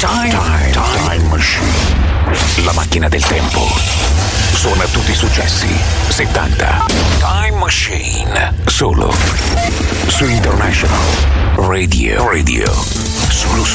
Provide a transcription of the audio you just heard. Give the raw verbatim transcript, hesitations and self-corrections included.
Time, time, time machine. La macchina del tempo. Suona tutti i successi settanta. Time Machine. Solo su International Radio. Radio. Solo su